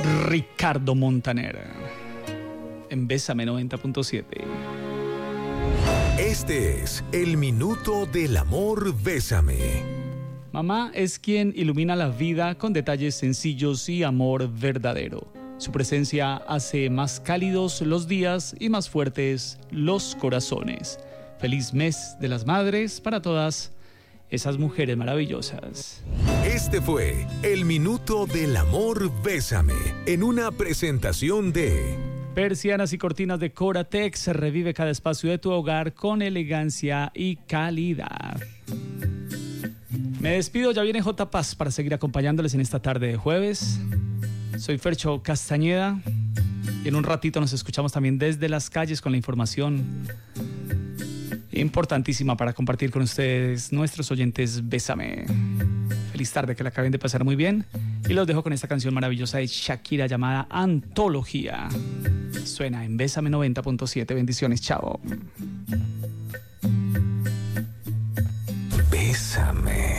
Ricardo Montaner en Bésame 90.7. Este es el Minuto del Amor Bésame. Mamá es quien ilumina la vida con detalles sencillos y amor verdadero. Su presencia hace más cálidos los días y más fuertes los corazones. Feliz mes de las madres para todas esas mujeres maravillosas. Este fue el Minuto del Amor Bésame, en una presentación de Persianas y cortinas de Coratex. Revive cada espacio de tu hogar con elegancia y calidad. Me despido, ya viene J. Paz para seguir acompañándoles en esta tarde de jueves. Soy Fercho Castañeda y en un ratito nos escuchamos también desde las calles con la información importantísima para compartir con ustedes, nuestros oyentes. Bésame. Feliz tarde, que la acaben de pasar muy bien. Y los dejo con esta canción maravillosa de Shakira llamada Antología. Suena en Bésame 90.7. Bendiciones, chao. Bésame.